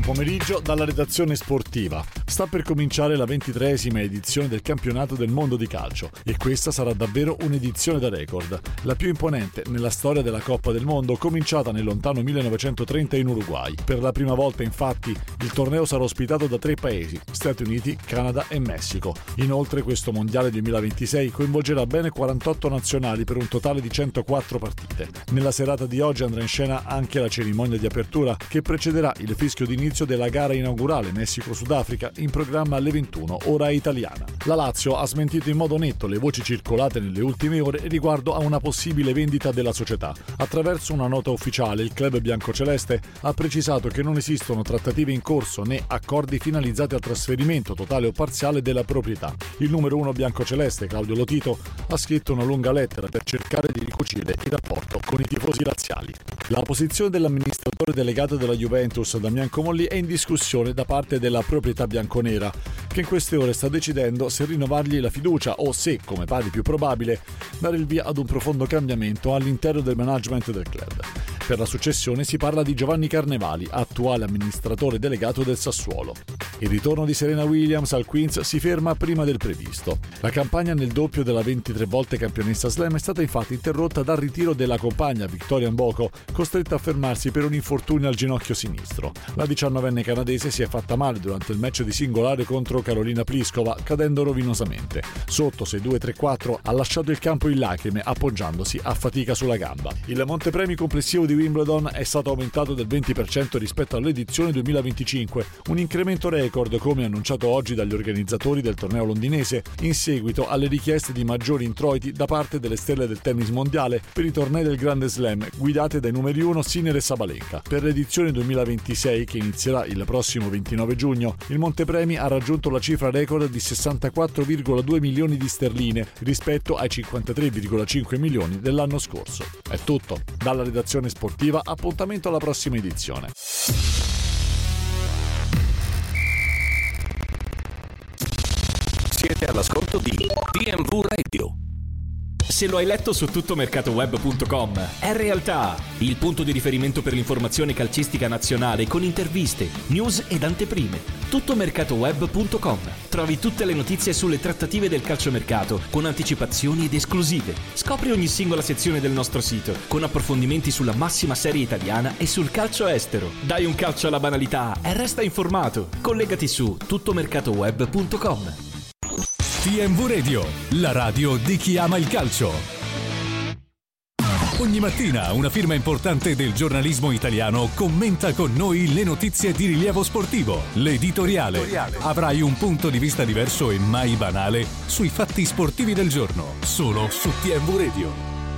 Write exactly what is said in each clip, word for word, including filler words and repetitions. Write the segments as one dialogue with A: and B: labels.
A: pomeriggio dalla redazione sportiva. Sta per cominciare la ventitreesima edizione del campionato del mondo di calcio e questa sarà davvero un'edizione da record, la più imponente nella storia della Coppa del Mondo, cominciata nel lontano millenovecentotrenta in Uruguay. Per la prima volta, infatti, il torneo sarà ospitato da tre paesi: Stati Uniti, Canada e Messico. Inoltre, questo mondiale duemilaventisei coinvolgerà bene quarantotto nazionali per un totale di centoquattro partite. Nella serata di oggi andrà in scena anche la cerimonia di apertura che precederà il fischio d'inizio della gara inaugurale Messico-Sudafrica, in programma alle ventuno ora italiana. La Lazio ha smentito in modo netto le voci circolate nelle ultime ore riguardo a una possibile vendita della società. Attraverso una nota ufficiale, il club biancoceleste ha precisato che non esistono trattative in corso né accordi finalizzati al trasferimento totale o parziale della proprietà. Il numero uno biancoceleste, Claudio Lotito, ha scritto una lunga lettera per cercare di ricucire il rapporto con i tifosi laziali. La posizione dell'amministratore delegato della Juventus, Damian Comolli, è in discussione da parte della proprietà bianconera, che in queste ore sta decidendo se rinnovargli la fiducia o se, come pare più probabile, dare il via ad un profondo cambiamento all'interno del management del club. Per la successione si parla di Giovanni Carnevali, attuale amministratore delegato del Sassuolo. Il ritorno di Serena Williams al Queens si ferma prima del previsto. La campagna nel doppio della ventitré volte campionessa slam è stata infatti interrotta dal ritiro della compagna Victoria Mboko, costretta a fermarsi per un infortunio al ginocchio sinistro. La diciannovenne canadese si è fatta male durante il match di singolare contro Karolina Pliskova, cadendo rovinosamente. Sotto sei due tre quattro ha lasciato il campo in lacrime, appoggiandosi a fatica sulla gamba. Il montepremi complessivo di Wimbledon è stato aumentato del venti per cento rispetto all'edizione duemilaventicinque, un incremento record come annunciato oggi dagli organizzatori del torneo londinese in seguito alle richieste di maggiori introiti da parte delle stelle del tennis mondiale per i tornei del Grande Slam guidate dai numeri uno Sinner e Sabalenka. Per l'edizione duemilaventisei, che inizierà il prossimo ventinove giugno, il montepremi ha raggiunto la cifra record di sessantaquattro virgola due milioni di sterline rispetto ai cinquantatré virgola cinque milioni dell'anno scorso. È tutto. Dalla redazione sportiva, appuntamento alla prossima edizione.
B: Siete all'ascolto di T M V Radio. Se lo hai letto su tuttomercatoweb punto com, è realtà, il punto di riferimento per l'informazione calcistica nazionale con interviste, news ed anteprime. tuttomercatoweb punto com. Trovi tutte le notizie sulle trattative del calciomercato con anticipazioni ed esclusive. Scopri ogni singola sezione del nostro sito con approfondimenti sulla massima serie italiana e sul calcio estero. Dai un calcio alla banalità e resta informato. Collegati su tuttomercatoweb punto com.
C: T M V Radio, la radio di chi ama il calcio. Ogni mattina una firma importante del giornalismo italiano commenta con noi le notizie di rilievo sportivo. L'editoriale. Avrai un punto di vista diverso e mai banale sui fatti sportivi del giorno, solo su T M V Radio.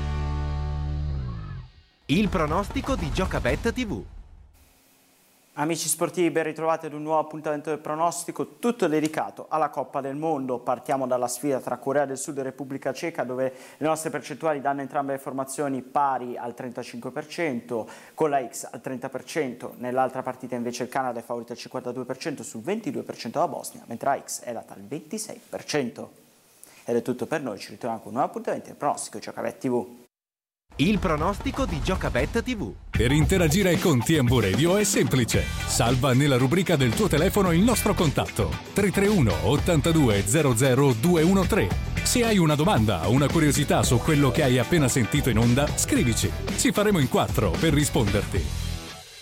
D: Il pronostico di Giocabet tivù.
E: Amici sportivi, ben ritrovati ad un nuovo appuntamento del pronostico, tutto dedicato alla Coppa del Mondo. Partiamo dalla sfida tra Corea del Sud e Repubblica Ceca, dove le nostre percentuali danno entrambe le formazioni pari al trentacinque per cento, con la X al trenta per cento. Nell'altra partita invece il Canada è favorito al cinquantadue per cento sul ventidue per cento della Bosnia, mentre la X è data al ventisei per cento. Ed è tutto per noi, ci ritroviamo con un nuovo appuntamento del pronostico Giocabet tivù.
D: Il pronostico di Giocabet tivù.
C: Per interagire con T M V Radio è semplice. Salva nella rubrica del tuo telefono il nostro contatto tre tre uno ottantadue zero zero due uno tre. Se hai una domanda o una curiosità su quello che hai appena sentito in onda, scrivici. Ci faremo in quattro per risponderti.